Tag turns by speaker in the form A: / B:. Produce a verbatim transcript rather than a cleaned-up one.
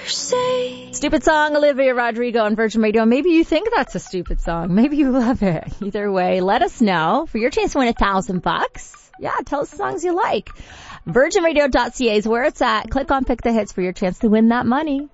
A: Stupid song, Olivia Rodrigo on Virgin Radio. Maybe you think that's a stupid song. Maybe you love it. Either way, let us know for your chance to win a thousand bucks. Yeah, tell us the songs you like. virgin radio dot c a is where it's at. Click on Pick the Hits for your chance to win that money.